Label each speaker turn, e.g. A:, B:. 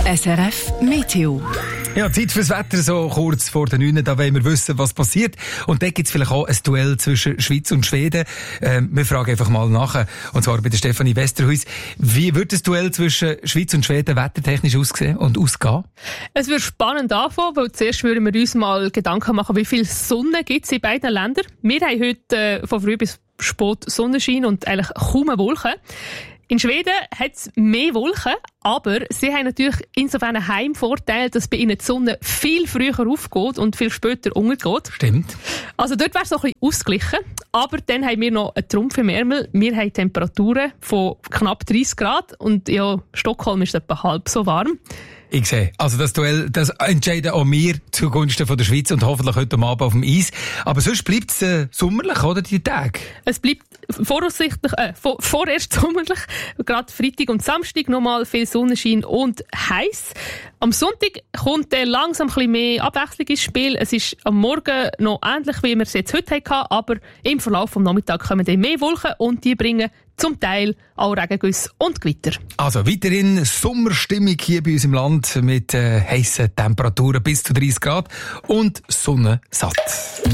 A: SRF Meteo.
B: Ja, Zeit fürs Wetter, so kurz vor den 9. Da wollen wir wissen, was passiert. Und da gibt es vielleicht auch ein Duell zwischen Schweiz und Schweden. Wir fragen einfach mal nach. Und zwar bei der Stefanie Westerhuis. Wie wird das Duell zwischen Schweiz und Schweden wettertechnisch aussehen und ausgehen?
C: Es wird spannend anfangen, weil zuerst würden wir uns mal Gedanken machen, wie viel Sonne gibt es in beiden Ländern. Wir haben heute von früh bis spät Sonnenschein und eigentlich kaum Wolken. In Schweden hat es mehr Wolken, aber sie haben natürlich insofern einen Heimvorteil, dass bei ihnen die Sonne viel früher aufgeht und viel später untergeht.
B: Stimmt.
C: Also dort wäre es noch ein bisschen ausgeglichen. Aber dann haben wir noch einen Trumpf im Ärmel. Wir haben Temperaturen von knapp 30 Grad und ja, Stockholm ist etwa halb so warm.
B: Ich sehe. Also das Duell, das entscheiden auch wir zugunsten von der Schweiz und hoffentlich heute Abend auf dem Eis. Aber sonst bleibt es sommerlich, oder, die Tage?
C: Es bleibt vorerst sommerlich. Gerade Freitag und Samstag nochmal viel Sonnenschein und heiß. Am Sonntag kommt langsam ein bisschen mehr Abwechslung ins Spiel. Es ist am Morgen noch ähnlich, wie wir es jetzt heute hatten, aber im Verlauf des Nachmittags kommen dann mehr Wolken und die bringen zum Teil auch Regengüsse und Gewitter.
B: Also weiterhin Sommerstimmung hier bei uns im Land mit heissen Temperaturen bis zu 30 Grad und Sonne satt.